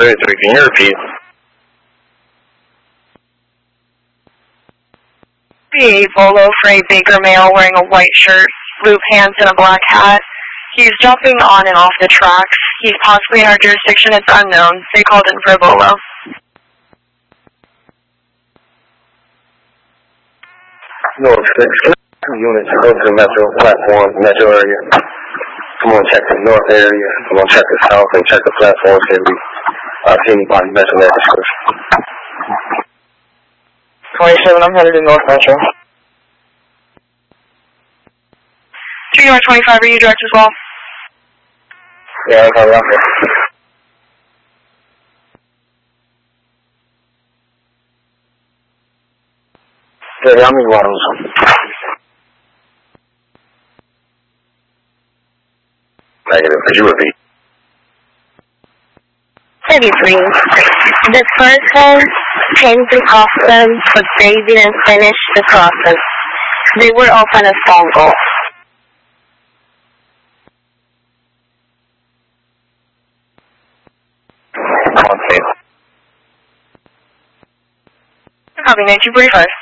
33, can you repeat? A Volvo Freight Baker male wearing a white shirt, blue pants, and a black hat. He's jumping on and off the tracks. He's possibly in our jurisdiction. It's unknown. They called in for a bolo. North 6, units go to Metro platform, Metro area. Come on, check the north area. Come on, check the south and check the platforms. Can we see anybody mention that description? 27, I'm headed to North Metro. 3 North 25, are you direct as well? Yeah, I'm around here. Yeah, I'm in Ronaldson. Negative, could you repeat? 33. The person came to customs, but they didn't finish the process. They were offered a phone call. Okay. Copy, 1945.